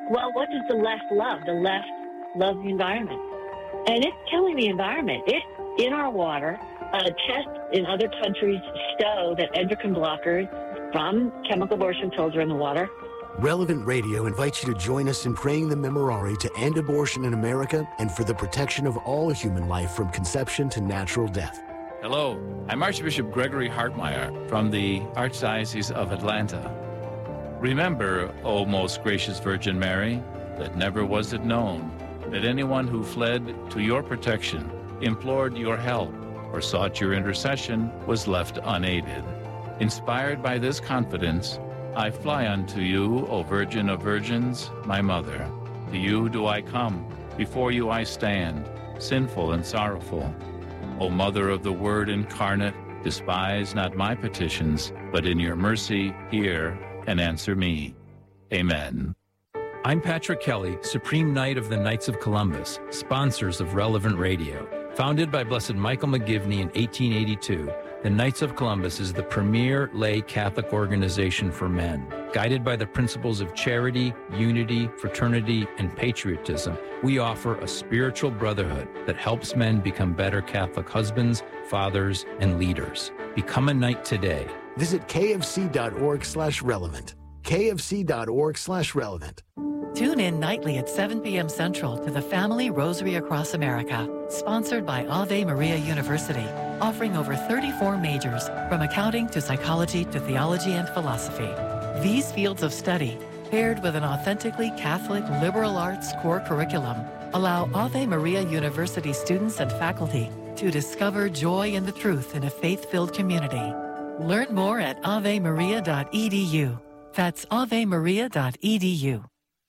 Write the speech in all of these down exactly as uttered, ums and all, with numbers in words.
Well, what does the left love? The left loves the environment. And it's killing the environment. It's in our water. Uh, tests in other countries show that endocrine blockers from chemical abortion pills are in the water. Relevant Radio invites you to join us in praying the Memorare to end abortion in America and for the protection of all human life from conception to natural death. Hello, I'm Archbishop Gregory Hartmeyer from the Archdiocese of Atlanta. Remember, O most gracious Virgin Mary, that never was it known that anyone who fled to your protection, implored your help, or sought your intercession was left unaided. Inspired by this confidence, I fly unto you, O Virgin of Virgins, my Mother. To you do I come, before you I stand, sinful and sorrowful. O Mother of the Word incarnate, despise not my petitions, but in your mercy hear and answer me. Amen. I'm Patrick Kelly, Supreme Knight of the Knights of Columbus, sponsors of Relevant Radio. Founded by Blessed Michael McGivney in eighteen eighty-two, the Knights of Columbus is the premier lay Catholic organization for men. Guided by the principles of charity, unity, fraternity, and patriotism, we offer a spiritual brotherhood that helps men become better Catholic husbands, fathers, and leaders. Become a knight today. Visit kfc.org slash relevant. kfc.org slash relevant. Tune in nightly at seven p.m. Central to the Family Rosary Across America, sponsored by Ave Maria University, offering over thirty-four majors, from accounting to psychology to theology and philosophy. These fields of study, paired with an authentically Catholic liberal arts core curriculum, allow Ave Maria University students and faculty to discover joy in the truth in a faith-filled community. Learn more at ave maria dot e d u. That's ave maria dot e d u.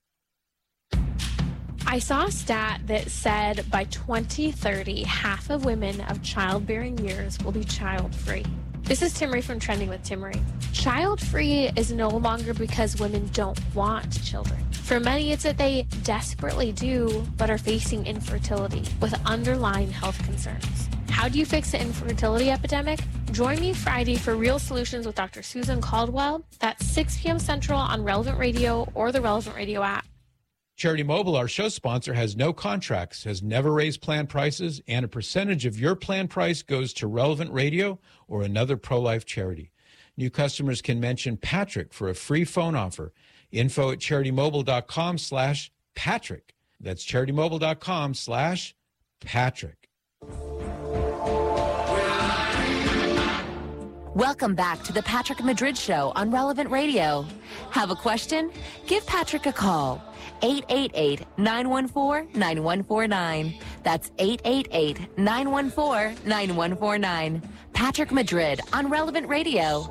I saw a stat that said by twenty thirty, half of women of childbearing years will be child-free. This is Timmerie from Trending with Timmerie. Child-free is no longer because women don't want children. For many, it's that they desperately do, but are facing infertility with underlying health concerns. How do you fix the infertility epidemic? Join me Friday for Real Solutions with Doctor Susan Caldwell. That's six p.m. Central on Relevant Radio or the Relevant Radio app. Charity Mobile, our show sponsor, has no contracts, has never raised plan prices, and a percentage of your plan price goes to Relevant Radio or another pro-life charity. New customers can mention Patrick for a free phone offer. Info at charitymobile.com slash Patrick. That's charitymobile.com slash Patrick. Welcome back to the Patrick Madrid Show on Relevant Radio. Have a question? Give Patrick a call. eight eight eight, nine one four, nine one four nine. That's eight eight eight, nine one four, nine one four nine. Patrick Madrid on Relevant Radio.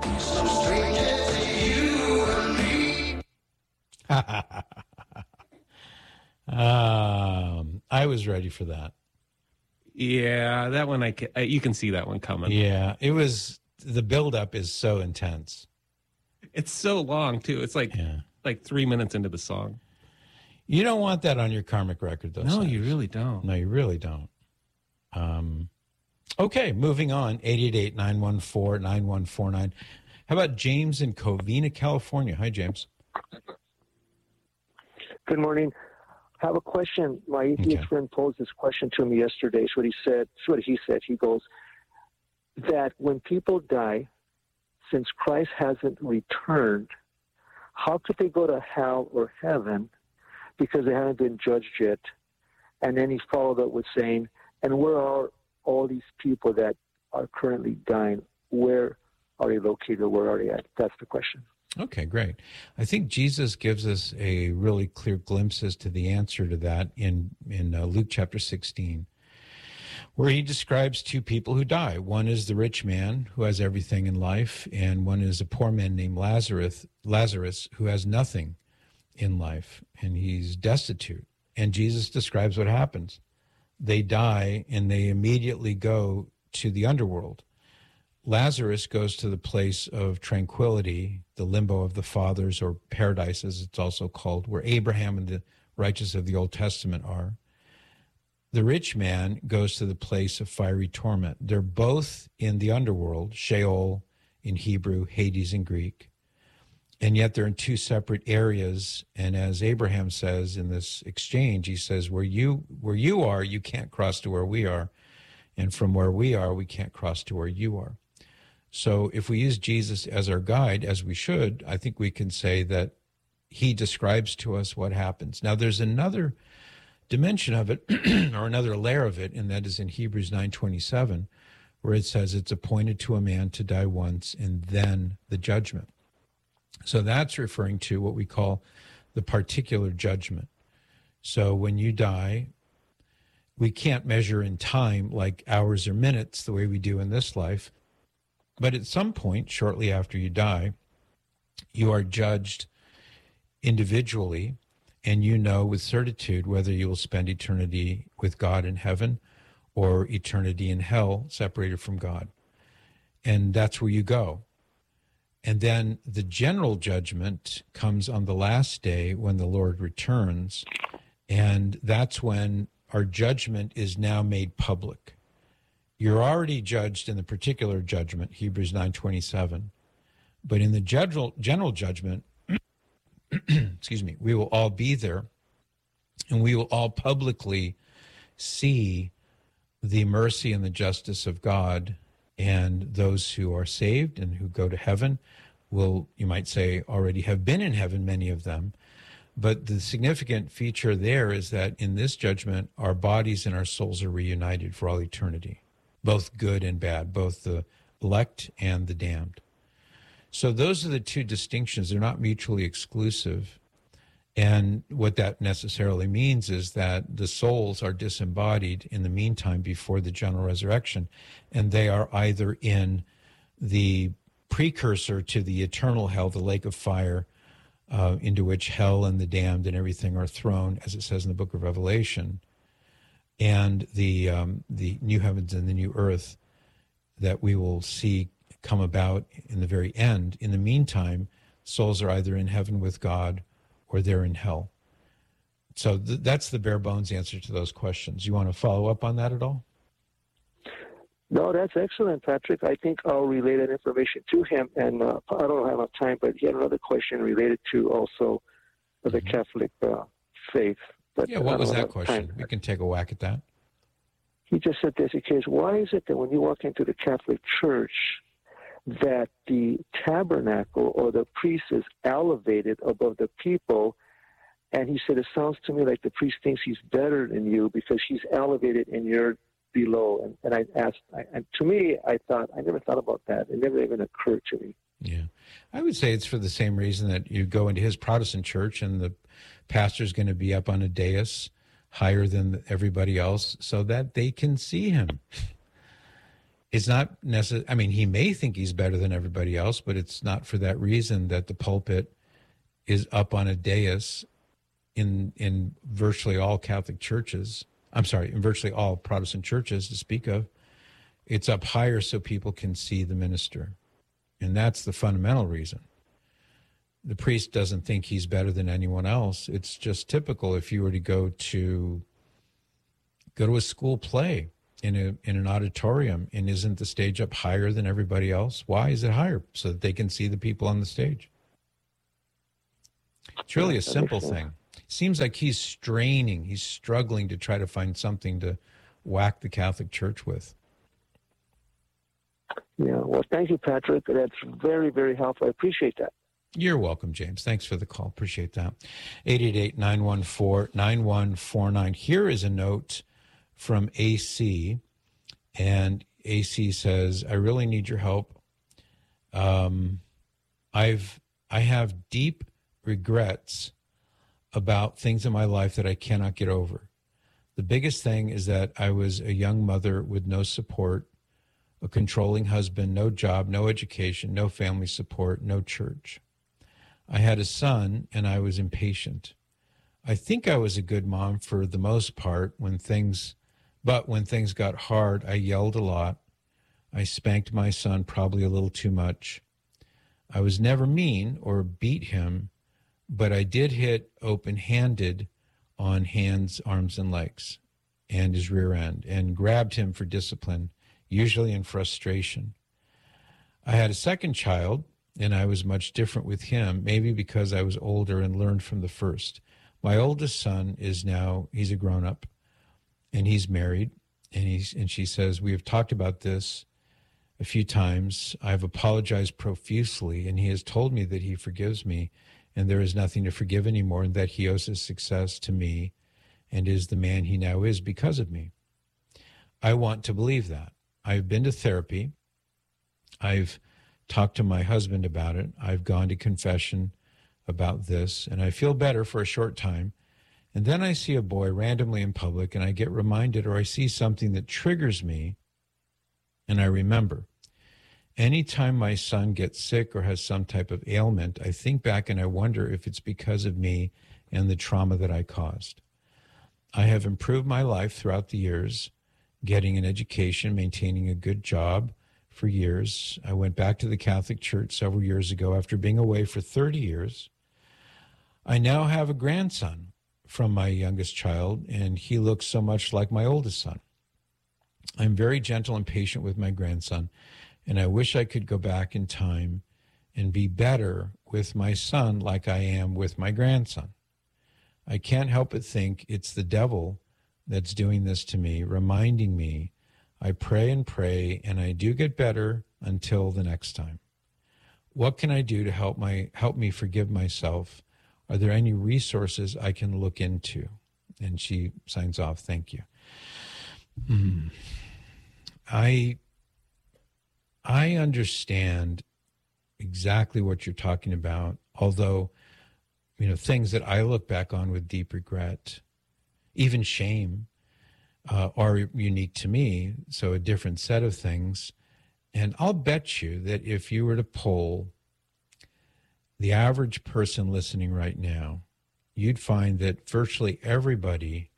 um, I was ready for that. Yeah, that one, I can, you can see that one coming. Yeah, it was... The buildup is so intense. It's so long, too. It's like yeah. like three minutes into the song. You don't want that on your karmic record, though. No, Science. you really don't. No, you really don't. Um, okay, moving on. eight eight eight, nine one four, nine one four nine. How about James in Covina, California? Hi, James. Good morning. I have a question. My atheist okay. friend posed this question to me yesterday. It's what he said. It's what he said. He goes, that when people die, since Christ hasn't returned, how could they go to hell or heaven because they haven't been judged yet? And then he followed up with saying, and where are all these people that are currently dying? Where are they located? Where are they at? That's the question. Okay, great. I think Jesus gives us a really clear glimpse as to the answer to that in, in uh, Luke chapter sixteen. Where he describes two people who die. One is the rich man who has everything in life, and one is a poor man named Lazarus, Lazarus who has nothing in life, and he's destitute. And Jesus describes what happens. They die, and they immediately go to the underworld. Lazarus goes to the place of tranquility, the limbo of the fathers, or paradise as it's also called, where Abraham and the righteous of the Old Testament are. The rich man goes to the place of fiery torment. They're both in the underworld, Sheol in Hebrew, Hades in Greek. And yet they're in two separate areas. And as Abraham says in this exchange, he says, where you where you are, you can't cross to where we are. And from where we are, we can't cross to where you are. So if we use Jesus as our guide, as we should, I think we can say that he describes to us what happens. Now, there's another dimension of it, or another layer of it, and that is in Hebrews nine twenty-seven, where it says it's appointed to a man to die once and then the judgment. So that's referring to what we call the particular judgment. So when you die, we can't measure in time like hours or minutes the way we do in this life. But at some point, shortly after you die, you are judged individually, and you know with certitude whether you will spend eternity with God in heaven or eternity in hell, separated from God. And that's where you go. And then the general judgment comes on the last day when the Lord returns, and that's when our judgment is now made public. You're already judged in the particular judgment, Hebrews nine twenty-seven, but in the general general judgment, excuse me, we will all be there, and we will all publicly see the mercy and the justice of God, and those who are saved and who go to heaven will, you might say, already have been in heaven, many of them. But the significant feature there is that in this judgment, our bodies and our souls are reunited for all eternity, both good and bad, both the elect and the damned. So those are the two distinctions. They're not mutually exclusive. And what that necessarily means is that the souls are disembodied in the meantime before the general resurrection, and they are either in the precursor to the eternal hell, the lake of fire, uh, into which hell and the damned and everything are thrown, as it says in the book of Revelation, and the um, the new heavens and the new earth that we will see come about in the very end. In the meantime, souls are either in heaven with God or they're in hell. So th- that's the bare bones answer to those questions. You want to follow up on that at all? No, that's excellent, Patrick. I think I'll relay that information to him. And uh, I don't have enough time, but he had another question related to also the mm-hmm. Catholic uh, faith. But yeah, what was that question? Time. We can take a whack at that. He just said this. He says, why is it that when you walk into the Catholic Church, that the tabernacle or the priest is elevated above the people? And he said, it sounds to me like the priest thinks he's better than you because he's elevated and you're below. And, and I asked, I, and to me, I thought, I never thought about that. It never even occurred to me. Yeah. I would say it's for the same reason that you go into his Protestant church and the pastor's going to be up on a dais higher than everybody else so that they can see him. It's not necessary. I mean, he may think he's better than everybody else, but it's not for that reason that the pulpit is up on a dais in in virtually all Catholic churches. I'm sorry, in virtually all Protestant churches to speak of. It's up higher so people can see the minister. And that's the fundamental reason. The priest doesn't think he's better than anyone else. It's just typical if you were to go to go to a school play in a in an auditorium, and isn't the stage up higher than everybody else? Why is it higher? So that they can see the people on the stage. It's really a simple thing. It seems like he's straining, he's struggling to try to find something to whack the Catholic Church with. Yeah, well, thank you, Patrick. That's very, very helpful. I appreciate that. You're welcome, James. Thanks for the call. Appreciate that. eight eight eight, nine one four, nine one four nine. Here is a note from A C, and A C says, I really need your help. Um, I've I have deep regrets about things in my life that I cannot get over. The biggest thing is that I was a young mother with no support, a controlling husband, no job, no education, no family support, no church. I had a son, and I was impatient. I think I was a good mom for the most part when things, but when things got hard, I yelled a lot. I spanked my son probably a little too much. I was never mean or beat him, but I did hit open-handed on hands, arms, and legs and his rear end and grabbed him for discipline, usually in frustration. I had a second child, and I was much different with him, maybe because I was older and learned from the first. My oldest son is now, he's a grown-up, and he's married, and he's and she says, we have talked about this a few times. I've apologized profusely, and he has told me that he forgives me, and there is nothing to forgive anymore, and that he owes his success to me and is the man he now is because of me. I want to believe that. I've been to therapy. I've talked to my husband about it. I've gone to confession about this, and I feel better for a short time. And then I see a boy randomly in public, and I get reminded, or I see something that triggers me, and I remember. Anytime my son gets sick or has some type of ailment, I think back and I wonder if it's because of me and the trauma that I caused. I have improved my life throughout the years, getting an education, maintaining a good job for years. I went back to the Catholic Church several years ago after being away for thirty years. I now have a grandson from my youngest child, and he looks so much like my oldest son. I'm very gentle and patient with my grandson, and I wish I could go back in time and be better with my son like I am with my grandson. I can't help but think it's the devil that's doing this to me, reminding me I pray and pray, and I do get better until the next time. What can I do to help my help me forgive myself? Are there any resources I can look into? And she signs off, thank you. Mm. I I understand exactly what you're talking about, although, you know, things that I look back on with deep regret, even shame, uh, are unique to me, so a different set of things. And I'll bet you that if you were to poll the average person listening right now, you'd find that virtually everybody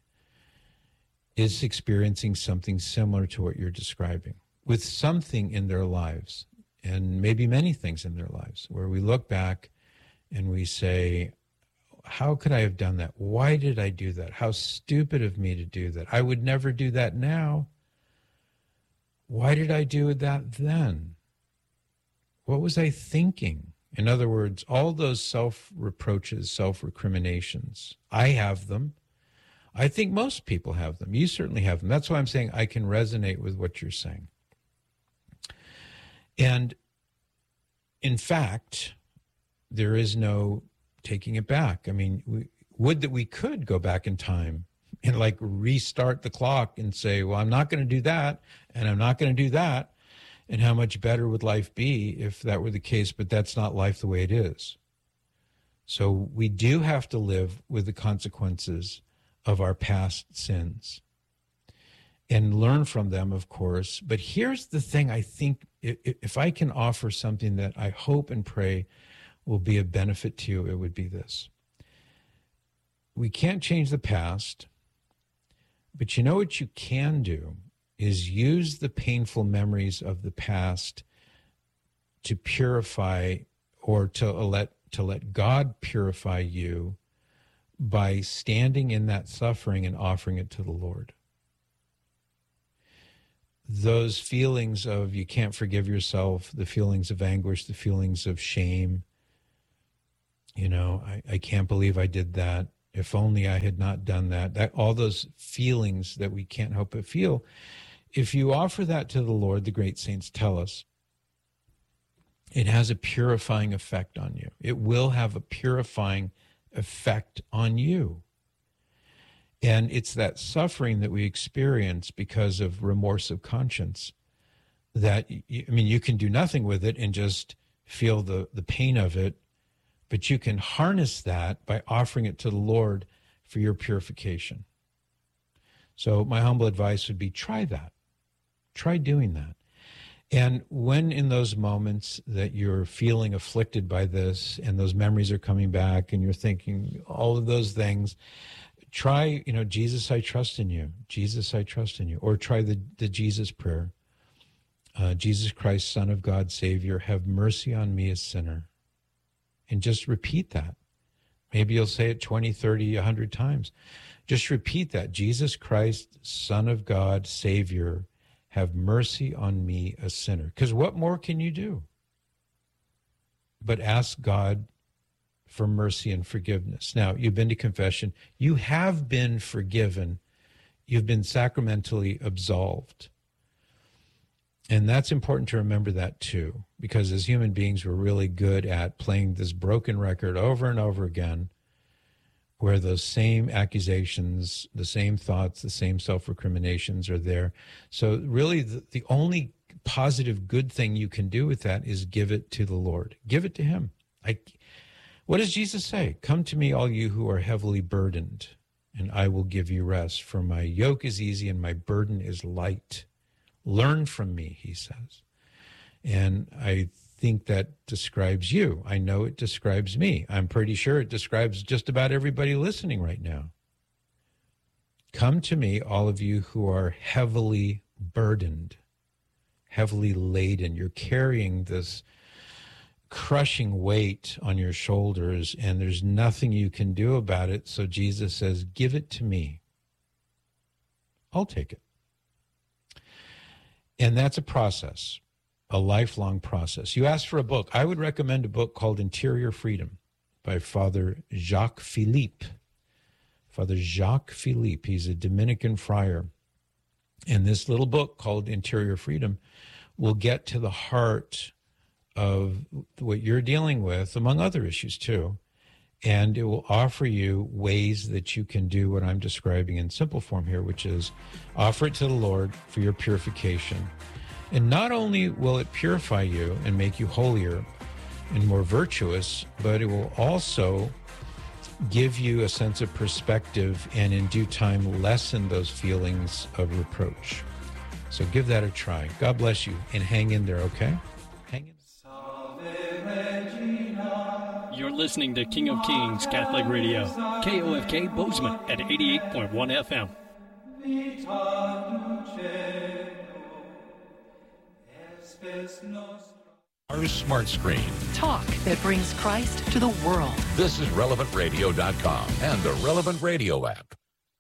is experiencing something similar to what you're describing, with something in their lives, and maybe many things in their lives, where we look back and we say, how could I have done that? Why did I do that? How stupid of me to do that. I would never do that now. Why did I do that then? What was I thinking? In other words, all those self-reproaches, self-recriminations, I have them. I think most people have them. You certainly have them. That's why I'm saying I can resonate with what you're saying. And in fact, there is no taking it back. I mean, we, would that we could go back in time and like restart the clock and say, well, I'm not going to do that, and I'm not going to do that. And how much better would life be if that were the case? But that's not life the way it is. So we do have to live with the consequences of our past sins and learn from them, of course. But here's the thing. I think if I can offer something that I hope and pray will be a benefit to you, it would be this. We can't change the past, but you know what you can do is use the painful memories of the past to purify, or to let to let God purify you by standing in that suffering and offering it to the Lord. Those feelings of you can't forgive yourself, the feelings of anguish, the feelings of shame, you know, I, I can't believe I did that. If only I had not done that. That all those feelings that we can't help but feel. If you offer that to the Lord, the great saints tell us, it has a purifying effect on you. It will have a purifying effect on you. And it's that suffering that we experience because of remorse of conscience that, I mean, you can do nothing with it and just feel the, the pain of it, but you can harness that by offering it to the Lord for your purification. So my humble advice would be try that. Try doing that. And when in those moments that you're feeling afflicted by this and those memories are coming back and you're thinking all of those things, try, you know, Jesus, I trust in you. Jesus, I trust in you. Or try the, the Jesus prayer. Uh, Jesus Christ, Son of God, Savior, have mercy on me, a sinner. And just repeat that. Maybe you'll say it twenty, thirty, one hundred times. Just repeat that. Jesus Christ, Son of God, Savior, have mercy on me, a sinner. Because what more can you do? but ask God for mercy and forgiveness. Now, you've been to confession. You have been forgiven. You've been sacramentally absolved. And that's important to remember that too, because as human beings, we're really good at playing this broken record over and over again, where those same accusations, the same thoughts, the same self-recriminations are there. So really the, the only positive good thing you can do with that is give it to the Lord. Give it to him. I, what does Jesus say? Come to me, all you who are heavily burdened, and I will give you rest. For my yoke is easy and my burden is light. Learn from me, he says. And I think that describes you. I know it describes me. I'm pretty sure it describes just about everybody listening right now. Come to me, all of you who are heavily burdened, heavily laden. You're carrying this crushing weight on your shoulders, and there's nothing you can do about it. So Jesus says, give it to me. I'll take it. And that's a process, a lifelong process. You asked for a book. I would recommend a book called Interior Freedom by Father Jacques Philippe. Father Jacques Philippe, he's a Dominican friar. And this little book called Interior Freedom will get to the heart of what you're dealing with, among other issues too. And it will offer you ways that you can do what I'm describing in simple form here, which is offer it to the Lord for your purification. And not only will it purify you and make you holier and more virtuous, but it will also give you a sense of perspective and in due time lessen those feelings of reproach. So give that a try. God bless you, and hang in there, okay? Hang in. You're listening to King of Kings Catholic Radio, K O F K Bozeman at eighty-eight point one F M. Our smart screen. Talk that brings Christ to the world. This is relevant radio dot com and the Relevant Radio app.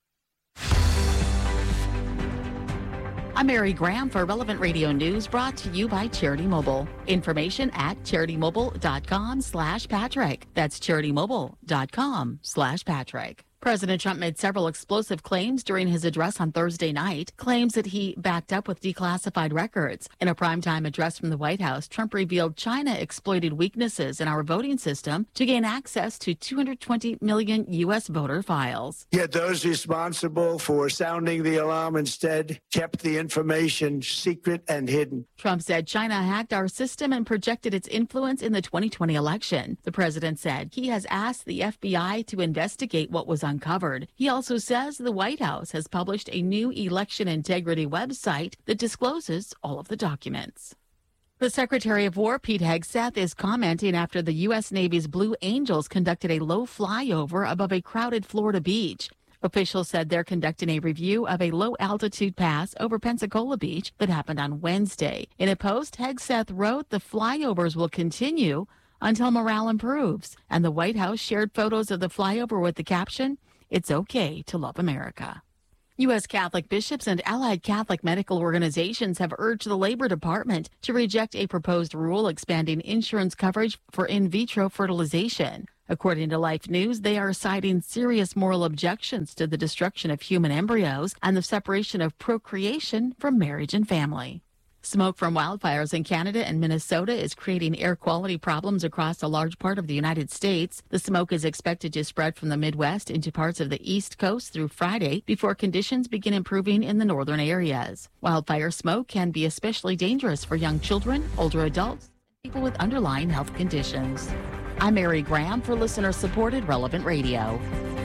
I'm Mary Graham for Relevant Radio News, brought to you by Charity Mobile. Information at charitymobile.com slash Patrick. That's charitymobile.com slash Patrick. President Trump made several explosive claims during his address on Thursday night, claims that he backed up with declassified records. In a primetime address from the White House, Trump revealed China exploited weaknesses in our voting system to gain access to two hundred twenty million U S voter files. Yet those responsible for sounding the alarm instead kept the information secret and hidden. Trump said China hacked our system and projected its influence in the twenty twenty election. The president said he has asked the F B I to investigate what was uncovered. He also says the White House has published a new election integrity website that discloses all of the documents. The Secretary of War, Pete Hegseth, is commenting after the U S Navy's Blue Angels conducted a low flyover above a crowded Florida beach. Officials said they're conducting a review of a low-altitude pass over Pensacola Beach that happened on Wednesday. In a post, Hegseth wrote the flyovers will continue until morale improves, and the White House shared photos of the flyover with the caption, "It's okay to love America." U S Catholic bishops and allied Catholic medical organizations have urged the Labor Department to reject a proposed rule expanding insurance coverage for in vitro fertilization. According to Life News, they are citing serious moral objections to the destruction of human embryos and the separation of procreation from marriage and family. Smoke from wildfires in Canada and Minnesota is creating air quality problems across a large part of the United States. The smoke is expected to spread from the Midwest into parts of the East Coast through Friday before conditions begin improving in the northern areas. Wildfire smoke can be especially dangerous for young children, older adults, and people with underlying health conditions. I'm Mary Graham for listener-supported Relevant Radio.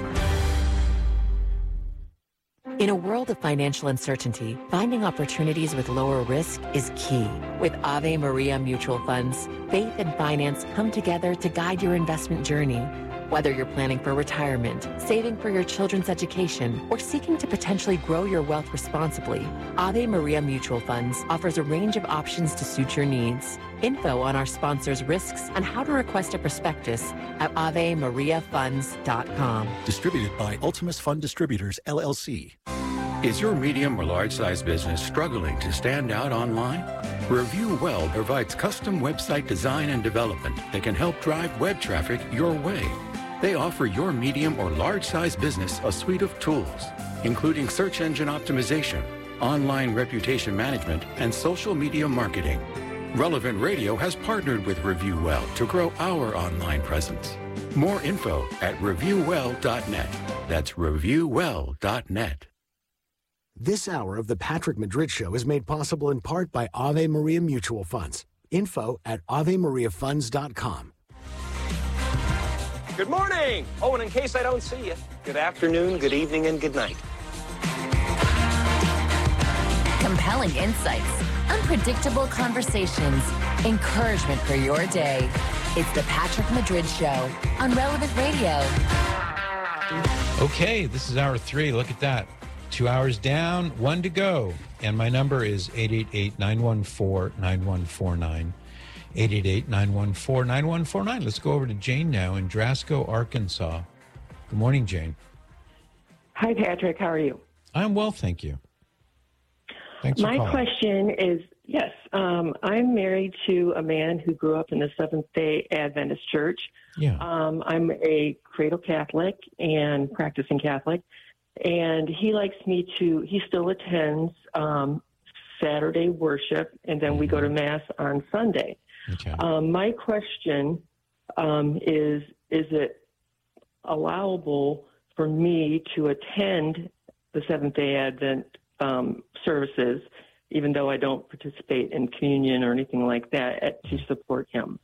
In a world of financial uncertainty, finding opportunities with lower risk is key. With Ave Maria Mutual Funds, faith and finance come together to guide your investment journey. Whether you're planning for retirement, saving for your children's education, or seeking to potentially grow your wealth responsibly, Ave Maria Mutual Funds offers a range of options to suit your needs. Info on our sponsors' risks and how to request a prospectus at ave maria funds dot com. Distributed by Ultimus Fund Distributors, L L C. Is your medium or large size business struggling to stand out online? Review Well provides custom website design and development that can help drive web traffic your way. They offer your medium or large size business a suite of tools, including search engine optimization, online reputation management, and social media marketing. Relevant Radio has partnered with Review Well to grow our online presence. More info at review well dot net. That's review well dot net. This hour of the Patrick Madrid Show is made possible in part by Ave Maria Mutual Funds. Info at ave maria funds dot com. Good morning. Oh, and in case I don't see you, good afternoon, good evening, and good night. Compelling insights, unpredictable conversations, encouragement for your day. It's the Patrick Madrid Show on Relevant Radio. Okay, this is hour three. Look at that. Two hours down, one to go. And my number is eight eight eight, nine one four, nine one four nine. eight eight eight, nine one four, nine one four nine. Let's go over to Jane now in Drasco, Arkansas. Good morning, Jane. Hi, Patrick. How are you? I'm well, thank you. Thanks for My calling. question is, yes, um, I'm married to a man who grew up in the Seventh-day Adventist Church. Yeah. Um, I'm a cradle Catholic and practicing Catholic, and he likes me to, he still attends um, Saturday worship, and then we go to Mass on Sunday. Okay. Um, my question um, is, is it allowable for me to attend the Seventh-day Advent um, services, even though I don't participate in communion or anything like that, at, to support him?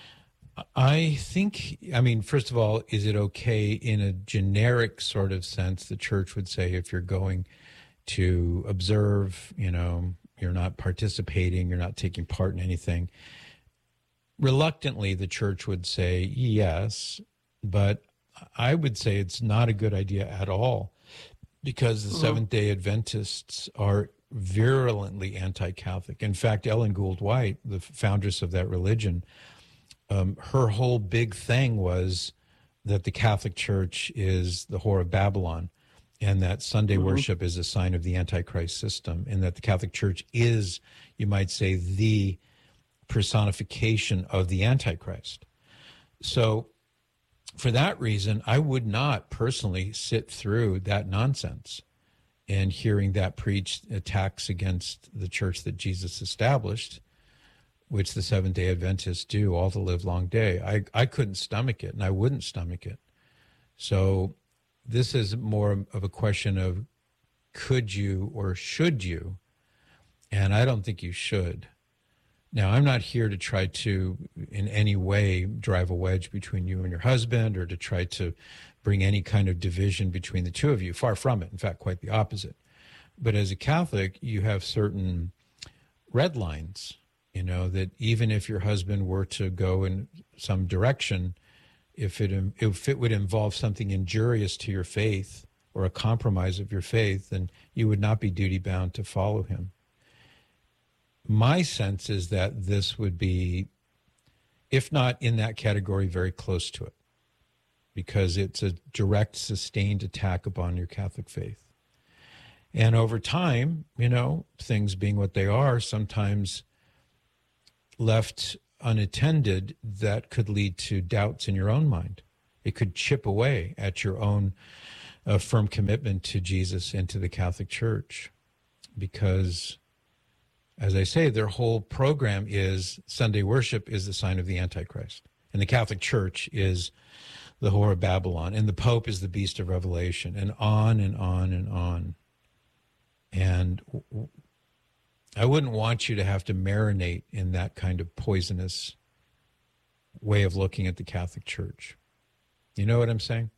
I think, I mean, first of all, is it okay in a generic sort of sense? The church would say if you're going to observe, you know, you're not participating, you're not taking part in anything. Reluctantly, the church would say yes, but I would say it's not a good idea at all, because the mm-hmm. Seventh-day Adventists are virulently anti-Catholic. In fact, Ellen Gould White, the foundress of that religion, um, her whole big thing was that the Catholic Church is the whore of Babylon, and that Sunday mm-hmm. worship is a sign of the Antichrist system, and that the Catholic Church is, you might say, the personification of the Antichrist. So for that reason, I would not personally sit through that nonsense and hearing that preached attacks against the church that Jesus established, which the Seventh-day Adventists do all the live long day. I, I couldn't stomach it, and I wouldn't stomach it. So this is more of a question of could you or should you? And I don't think you should. Now, I'm not here to try to in any way drive a wedge between you and your husband or to try to bring any kind of division between the two of you. Far from it. In fact, quite the opposite. But as a Catholic, you have certain red lines, you know, that even if your husband were to go in some direction, if it, if it would involve something injurious to your faith or a compromise of your faith, then you would not be duty-bound to follow him. My sense is that this would be, if not in that category, very close to it, because it's a direct, sustained attack upon your Catholic faith. And over time, you know, things being what they are, sometimes left unattended, that could lead to doubts in your own mind. It could chip away at your own uh, firm commitment to Jesus and to the Catholic Church, because, as I say, their whole program is Sunday worship is the sign of the Antichrist. And the Catholic Church is the whore of Babylon. And the Pope is the beast of Revelation. And on and on and on. And I wouldn't want you to have to marinate in that kind of poisonous way of looking at the Catholic Church. You know what I'm saying?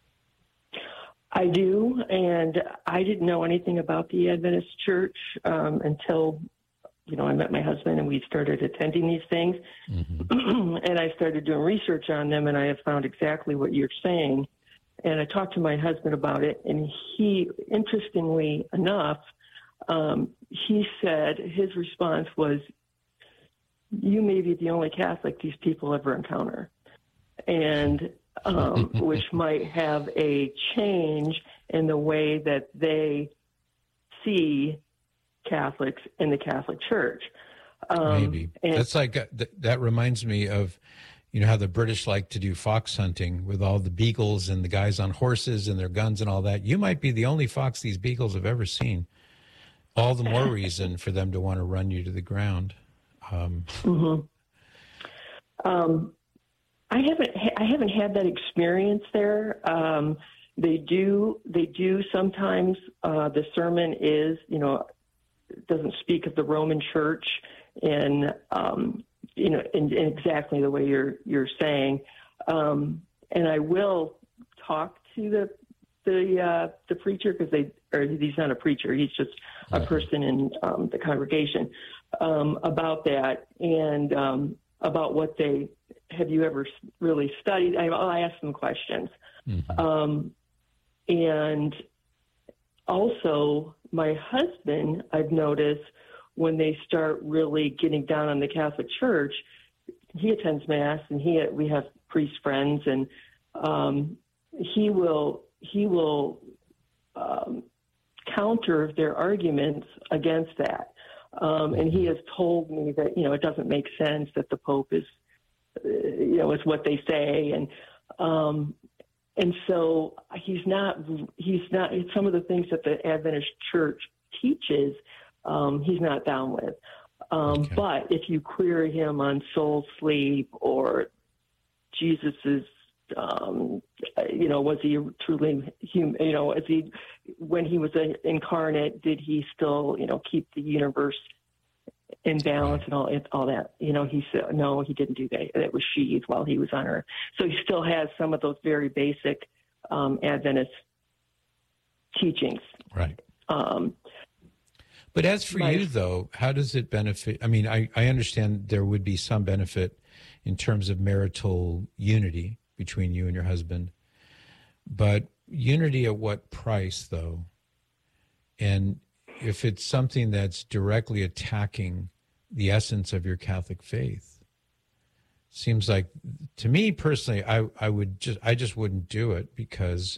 I do. And I didn't know anything about the Adventist Church um, until you know, I met my husband and we started attending these things. Mm-hmm. And I started doing research on them, and I have found exactly what you're saying. And I talked to my husband about it, and he, interestingly enough, um, he said his response was, you may be the only Catholic these people ever encounter. And um, which might have a change in the way that they see Catholics in the Catholic Church. Um, Maybe. And, That's like, uh, th- that reminds me of, you know, how the British like to do fox hunting with all the beagles and the guys on horses and their guns and all that. You might be the only fox these beagles have ever seen. All the more reason for them to want to run you to the ground. Um, mm-hmm. um, I haven't I haven't had that experience there. Um, they do they do sometimes. Uh, the sermon is, you know, doesn't speak of the Roman Church in um, you know in, in exactly the way you're you're saying. Um, and I will talk to the the uh, the preacher, because they or he's not a preacher, he's just a person in um, the congregation, um, about that, and um, about what they have you ever really studied. I, I'll ask them questions, mm-hmm. um, and also my husband, I've noticed when they start really getting down on the Catholic Church, he attends Mass and he we have priest friends, and um, he will he will um, counter their arguments against that. Um, and he has told me that, you know, it doesn't make sense that the Pope is, uh, you know, is what they say. And, um, and so he's not, he's not, some of the things that the Adventist Church teaches, um, he's not down with. Um, okay. But if you query him on soul sleep or Jesus's, um, you know, was he truly human? You know, is he, when he was incarnate, did he still, you know, keep the universe in balance and all, all that? You know, he said, no, he didn't do that. It was sheathed while he was on Earth. So he still has some of those very basic um, Adventist teachings. Right. Um, but as for you, though, how does it benefit? I mean, I, I understand there would be some benefit in terms of marital unity between you and your husband, but unity at what price, though? And if it's something that's directly attacking the essence of your Catholic faith, seems like, to me personally, I, I would just, I just wouldn't do it, because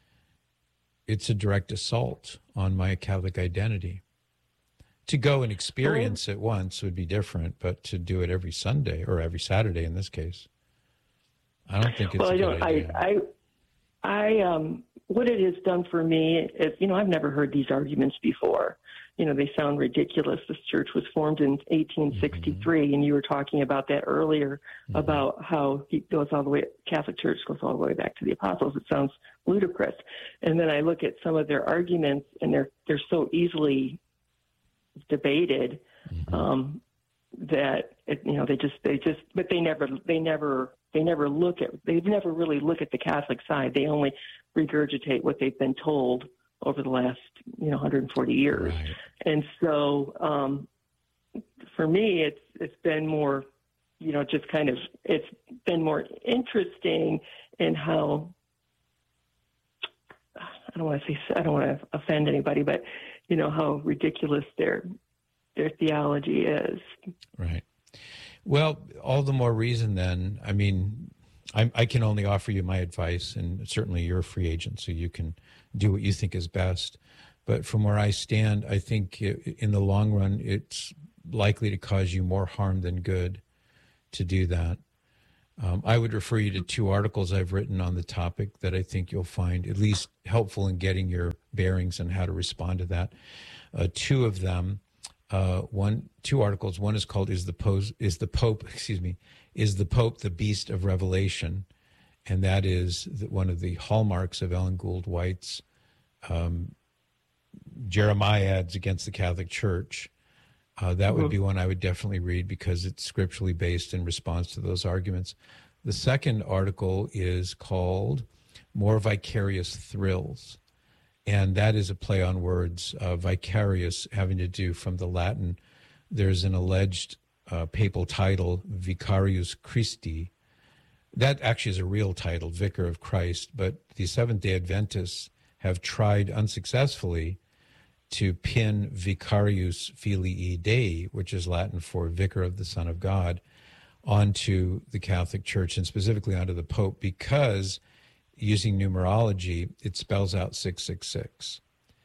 it's a direct assault on my Catholic identity. To go and experience it once would be different, but to do it every Sunday, or every Saturday in this case, I don't think it's well, a I good don't, idea. I, I, I, um, what it has done for me is, you know, I've never heard these arguments before. You know, they sound ridiculous. This church was formed in eighteen sixty-three, mm-hmm. and you were talking about that earlier, mm-hmm. about how it goes all the way, Catholic Church goes all the way back to the apostles. It sounds ludicrous. And then I look at some of their arguments, and they're, they're so easily debated, mm-hmm. um, that, it, you know, they just, they just, but they never, they never, they never look at, they never really look at the Catholic side. They only regurgitate what they've been told over the last, you know, one hundred forty years. Right. And so, um, for me, it's, it's been more, you know, just kind of, it's been more interesting in how, I don't want to say, I don't want to offend anybody, but, you know, how ridiculous their, their theology is. Right. Well, all the more reason then. I mean, I, I can only offer you my advice, and certainly you're a free agent, so you can do what you think is best. But from where I stand, I think in the long run, it's likely to cause you more harm than good to do that. Um, I would refer you to two articles I've written on the topic that I think you'll find at least helpful in getting your bearings on how to respond to that. Uh, two of them. Uh, one, two articles. One is called "Is the Pope is the Pope excuse me is the Pope the Beast of Revelation," and that is the, one of the hallmarks of Ellen Gould White's um, Jeremiads against the Catholic Church. Uh, that would be one I would definitely read, because it's scripturally based in response to those arguments. The second article is called "More Vicarious Thrills." And that is a play on words, uh, vicarious having to do from the Latin. There's an alleged uh, papal title, Vicarius Christi. That actually is a real title, Vicar of Christ, but the Seventh-day Adventists have tried unsuccessfully to pin Vicarius Filii Dei, which is Latin for Vicar of the Son of God, onto the Catholic Church, and specifically onto the Pope, because using numerology, it spells out six six six.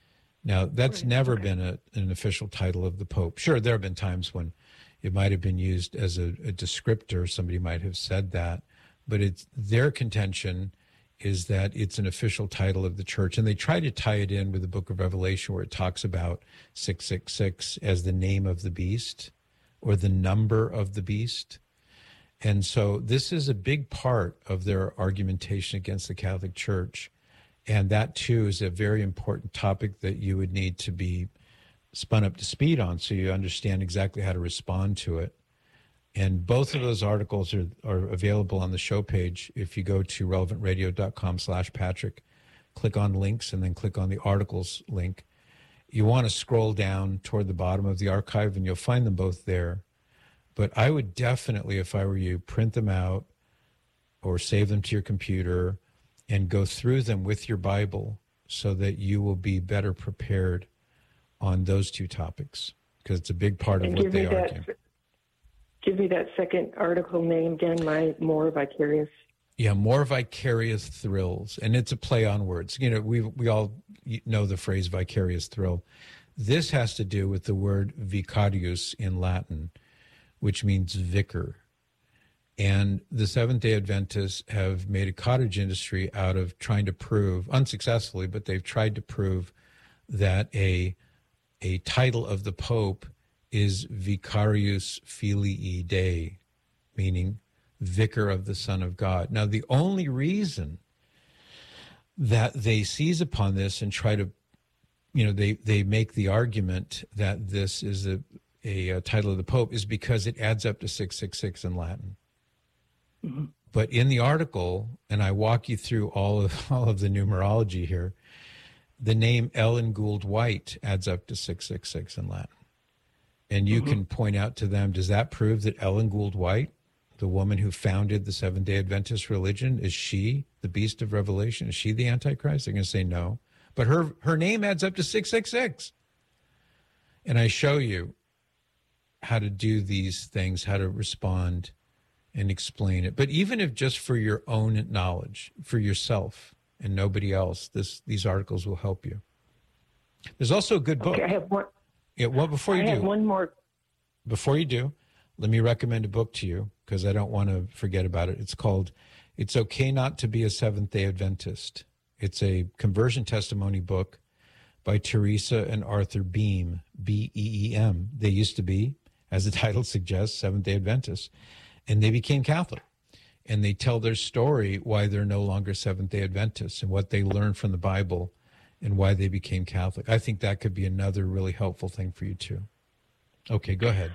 Now, that's right. never okay. been a, an official title of the Pope. Sure, there have been times when it might have been used as a, a descriptor. Somebody might have said that. But it's their contention is that it's an official title of the church. And they try to tie it in with the book of Revelation, where it talks about six six six as the name of the beast or the number of the beast. And so this is a big part of their argumentation against the Catholic Church. And that, too, is a very important topic that you would need to be spun up to speed on so you understand exactly how to respond to it. And both of those articles are, are available on the show page. If you go to relevant radio dot com slash Patrick, click on links, and then click on the articles link. You want to scroll down toward the bottom of the archive, and you'll find them both there. But I would definitely, if I were you, print them out or save them to your computer and go through them with your Bible so that you will be better prepared on those two topics, because it's a big part of and what they that, argue. Give me that second article name again, my More Vicarious. Yeah, More Vicarious Thrills. And it's a play on words. You know, we we all know the phrase vicarious thrill. This has to do with the word vicarius in Latin, which means vicar. And the Seventh-day Adventists have made a cottage industry out of trying to prove, unsuccessfully, but they've tried to prove that a a title of the Pope is Vicarius Filii Dei, meaning Vicar of the Son of God. Now, the only reason that they seize upon this and try to, you know, they, they make the argument that this is a, a, a title of the Pope is because it adds up to six six six in Latin. Mm-hmm. But in the article, and I walk you through all of all of the numerology here, the name Ellen Gould White adds up to six six six in Latin. And you mm-hmm. can point out to them, does that prove that Ellen Gould White, the woman who founded the Seventh-day Adventist religion, is she the beast of Revelation? Is she the Antichrist? They're going to say no. But her, her name adds up to six six six. And I show you how to do these things, how to respond and explain it. But even if just for your own knowledge, for yourself and nobody else, this these articles will help you. There's also a good book. Okay, I have one. Yeah, well, before you I do, have one more. Before you do, let me recommend a book to you because I don't want to forget about it. It's called "It's Okay Not to Be a Seventh-day Adventist." It's a conversion testimony book by Teresa and Arthur Beam, B E E M. They used to be, as the title suggests, Seventh-day Adventists, and they became Catholic. And they tell their story why they're no longer Seventh-day Adventists and what they learned from the Bible and why they became Catholic. I think that could be another really helpful thing for you too. Okay, go ahead.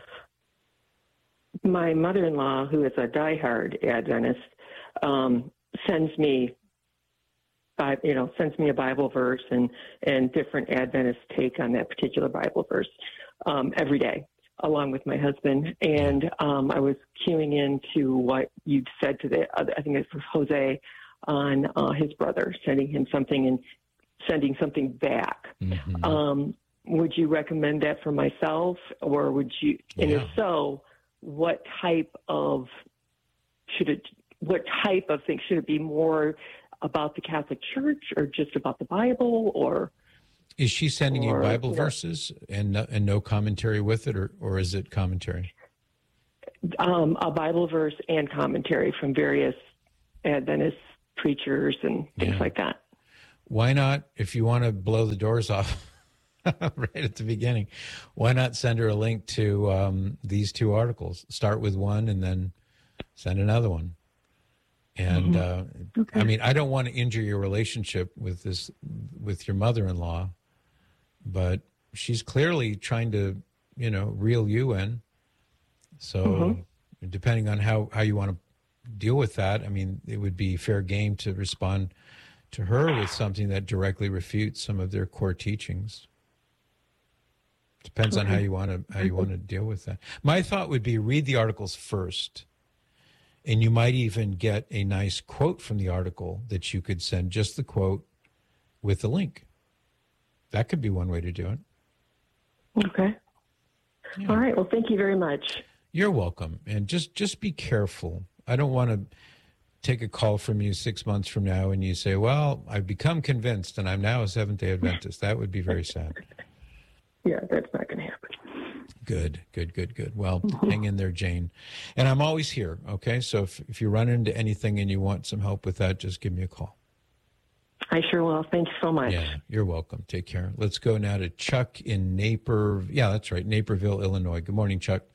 My mother-in-law, who is a diehard Adventist, um, sends me, you know, sends me a Bible verse and and different Adventist take on that particular Bible verse um, every day, along with my husband. And um, I was queuing into what you'd said to the, I think it was Jose, on uh, his brother, sending him something and sending something back. Mm-hmm. Um, would you recommend that for myself, or would you, and yeah. if so, what type of, should it, what type of thing, should it be more about the Catholic Church or just about the Bible, or? Is she sending or, you Bible you know, verses and no, and no commentary with it, or, or is it commentary? Um, a Bible verse and commentary from various Adventist preachers and things yeah. like that. Why not, if you want to blow the doors off right at the beginning, why not send her a link to um, these two articles? Start with one and then send another one. And mm-hmm. uh, okay. I mean, I don't want to injure your relationship with this, with your mother-in-law, but she's clearly trying to, you know, reel you in. So mm-hmm. depending on how, how you want to deal with that, I mean, it would be fair game to respond to her with something that directly refutes some of their core teachings. Depends okay. on how you want to how you want to deal with that. My thought would be read the articles first, and you might even get a nice quote from the article that you could send just the quote with the link. That could be one way to do it. Okay. Yeah. All right. Well, thank you very much. You're welcome. And just just be careful. I don't want to take a call from you six months from now and you say, well, I've become convinced and I'm now a Seventh-day Adventist. That would be very sad. Yeah, that's not going to happen. Good, good, good, good. Well, hang in there, Jane. And I'm always here, okay? So if, if you run into anything and you want some help with that, just give me a call. I sure will. Thanks so much. Yeah, you're welcome. Take care. Let's go now to Chuck in Naper. Yeah, that's right, Naperville, Illinois. Good morning, Chuck.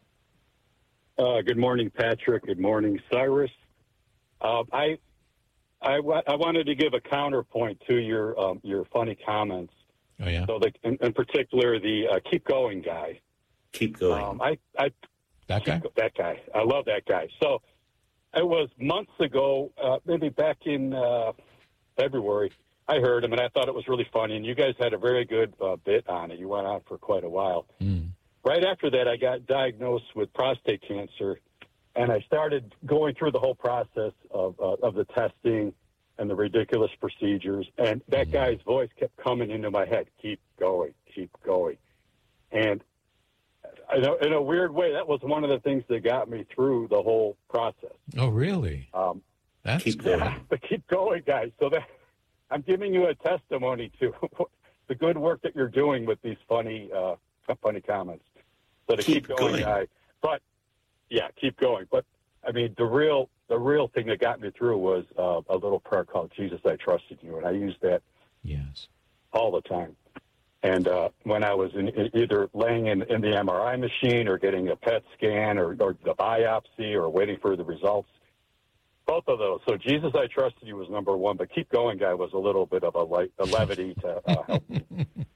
Uh, good morning, Patrick. Good morning, Cyrus. Uh, I, I, I wanted to give a counterpoint to your um, your funny comments. Oh, yeah? So, the, in, in particular, the uh, keep going guy. Keep going. Um, I, I, that guy? That guy. I love that guy. So it was months ago, uh, maybe back in uh, February, I heard him, and I thought it was really funny. And you guys had a very good uh, bit on it. You went on for quite a while. Mm. Right after that, I got diagnosed with prostate cancer, and I started going through the whole process of uh, of the testing and the ridiculous procedures. And that mm. guy's voice kept coming into my head, keep going, keep going. And in a, in a weird way, that was one of the things that got me through the whole process. Oh, really? Um, That's keep good. Yeah, but keep going, guys. So that I'm giving you a testimony to the good work that you're doing with these funny, uh, funny comments. So to keep, keep going, going, guy. But yeah, keep going. But I mean, the real, the real thing that got me through was uh, a little prayer called "Jesus, I Trusted You," and I use that yes all the time. And uh, when I was in, in either laying in, in the M R I machine or getting a P E T scan or, or the biopsy or waiting for the results, both of those. So Jesus, I Trusted You was number one, but Keep Going Guy was a little bit of a, light, a levity to uh, help me.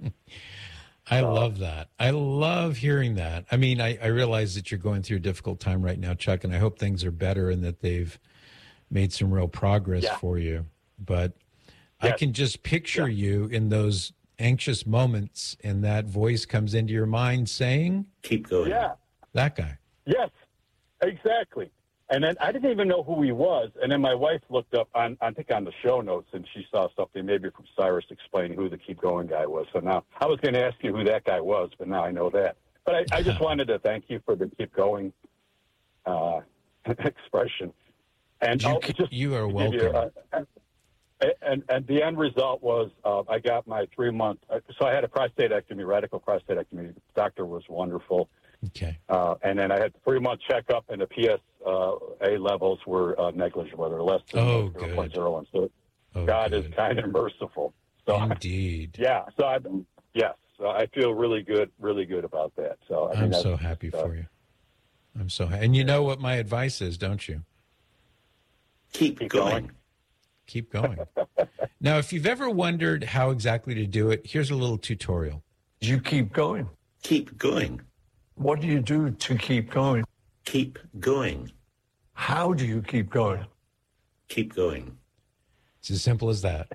I love that. I love hearing that. I mean, I, I realize that you're going through a difficult time right now, Chuck, and I hope things are better and that they've made some real progress yeah. for you. But yes. I can just picture yeah. you in those anxious moments, and that voice comes into your mind saying, keep going. Yeah. That guy. Yes, exactly. And then I didn't even know who he was. And then my wife looked up, on, I think on the show notes, and she saw something maybe from Cyrus explaining who the Keep Going guy was. So now I was going to ask you who that guy was, but now I know that. But I, I just wanted to thank you for the Keep Going uh, expression. And you, I'll just you are welcome. You, uh, and, and the end result was uh, I got my three-month, uh, so I had a prostatectomy, radical prostatectomy. The doctor was wonderful. Okay. Uh, and then I had a three-month checkup, and the P S A levels were uh, negligible. They're less than oh, zero point zero one. So oh, God good. is kind and merciful. So Indeed. I, yeah. So I, yes, so I feel really good, really good about that. So I I'm mean, so happy uh, for you. I'm so happy. And you know what my advice is, don't you? Keep, keep going. going. Keep going. Now, if you've ever wondered how exactly to do it, here's a little tutorial. You keep going. Keep going. What do you do to keep going? Keep going. How do you keep going? Keep going. It's as simple as that.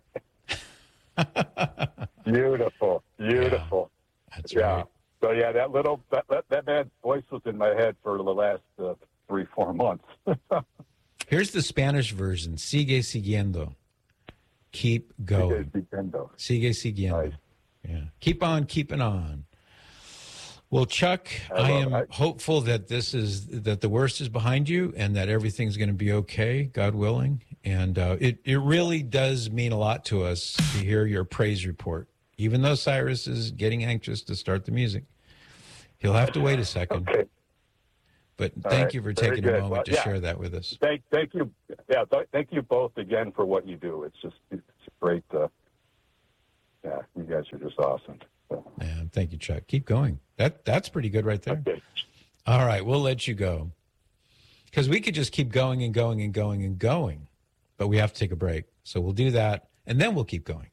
Beautiful, beautiful. Yeah, that's yeah. right. So yeah, that little that that, that man's voice was in my head for the last uh, three, four months. Here's the Spanish version. Sigue siguiendo. Keep going. Sigue siguiendo. Sigue siguiendo. Nice. Yeah. Keep on keeping on. Well, Chuck, I, I am I, hopeful that this is that the worst is behind you and that everything's going to be okay, God willing. And uh, it it really does mean a lot to us to hear your praise report. Even though Cyrus is getting anxious to start the music, he'll have to wait a second. Okay. But All thank right. you for Very taking good. a moment well, to yeah. share that with us. Thank, thank you. Yeah, th- thank you both again for what you do. It's just it's great. Uh, yeah, you guys are just awesome. So. Yeah, thank you, Chuck. Keep going. That that's pretty good right there. Okay. All right, we'll let you go because we could just keep going and going and going and going, but we have to take a break. So we'll do that, and then we'll keep going.